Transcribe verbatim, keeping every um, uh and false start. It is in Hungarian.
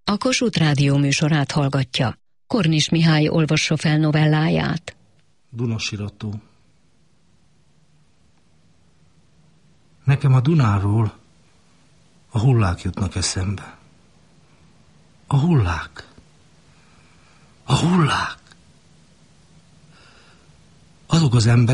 A Kossuth Rádió műsorát hallgatja. Kornis Mihály olvassa fel novelláját. Dunasirató. Nekem a Dunáról a hullák jutnak eszembe. A hullák. A hullák. Azok az emberek,